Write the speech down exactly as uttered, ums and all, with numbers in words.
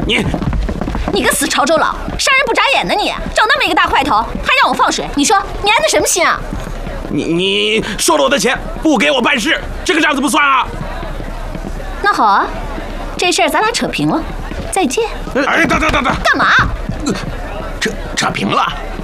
你， 你个死潮州佬，杀人不眨眼的你，找那么一个大块头，还让我放水，你说你安的什么心啊？ 你你收了我的钱，不给我办事，这个账怎么算啊？ 那好啊，这事儿咱俩扯平了，再见。 哎，等等等等， 干嘛？ 扯扯平了。